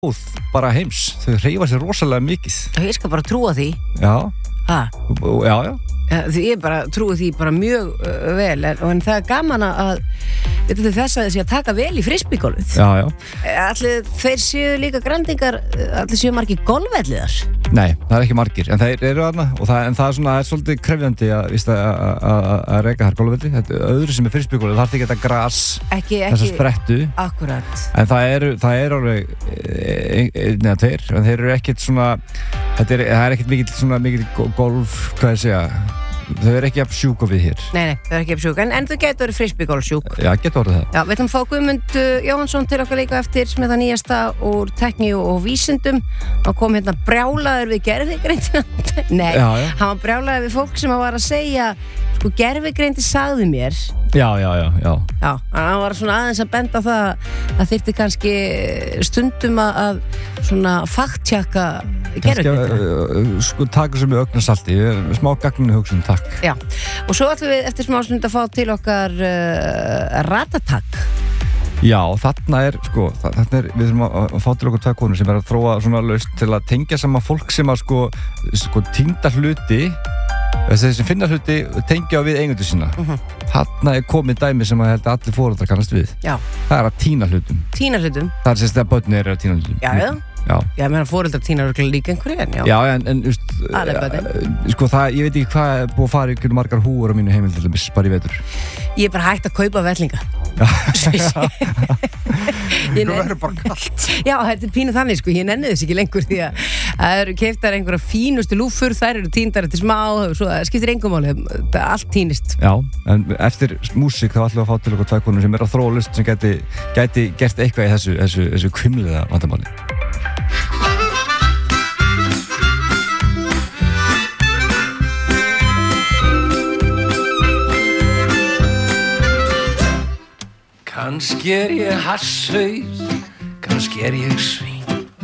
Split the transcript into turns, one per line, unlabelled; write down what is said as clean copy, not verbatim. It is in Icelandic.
bara heims, þau hreyfa sér rosalega mikið.
Ég skal bara trúa því.
Já.
Já. Því ég bara trúi því bara mjög vel en það er gaman að þetta er þess að þessi að taka vel í frisbeegolfið.
Já.
Allir þeir séu líka grandingar, allir séu margir golfvelliðar.
Nei, það er ekki margir, en þeir eru þarna en það er svona, það er svolítið krefjandi að reka þær golfvelli. Þetta er öðru sem er frisbeegolfið, það er ekki þetta gras, þessa sprettu.
Akkurat.
En það er alveg neða tveir, en þeir eru ekkert svona, það er ekkert mikil golf, hvað ég segja. Þau eru ekki að sjúka við hér.
Nei, þau eru ekki að sjúka, en þau getur verið frisbeegolfsjúk.
Já, getur orðið það.
Já, við ætlum að fá Guðmund Jóhannsson til okkar líka eftir með það nýjasta úr tækni og vísindum. Hann kom hérna brjálaður við gervigreindina. Nei, hann var brjálaður við fólk sem var að segja, sko, gervigreindi sagði mér.
Já.
Já, hann var svona aðeins að benda það að þyrfti kannski stundum að svona fakttjekka gervigreindina.
Sko, taka sem við ögnasalti, smá gagninu hugsun, takk.
Já, og svo ætlum við eftir smá stund að fá til okkar ratatak.
Já, þarna er, við þurfum að fá til okkur tvær konur sem að þróa svona lausn til að tengja saman fólk sem að sko týnda hluti, þessi sem finna hluti tengja við eigendur sína. Þarna er komið dæmi sem að held að allir foreldrar kannast við.
Já.
Það er að týna hlutum.
Týna hlutum?
Það er sérst að börnin eru að týna hlutum.
Já. Já, meðan foreldrar týna líka einhverju en já.
Já, en sko það, ég veit ekki hvað er búið að fara ykkur margar húur á mínu heimil til dæmis, bara í vetur.
Ég er bara hægt að kaupa vellinga.
Það verður bara kalt.
Já, þetta er pínu þannig, ég nenni þess ekki lengur því að það eru keyptar einhverja fínustu lúffur, þær eru týndar eftir smá, svo það skiptir engum máli, allt týnist.
Já, en eftir músík þá ætlum við að fá til okkur tvær konur sem er að þróa list sem gæti gert eitthvað í þessu hvimliða vandamáli.
Kannski er ég hasshaus, kannski er ég svín.